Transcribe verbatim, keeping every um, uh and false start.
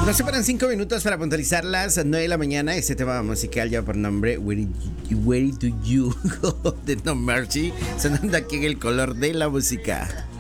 Nos separan cinco minutos para puntualizar las nueve de la mañana. Este tema musical lleva por nombre Where, Where Do You Go de No Mercy, sonando aquí en El Color de la Música.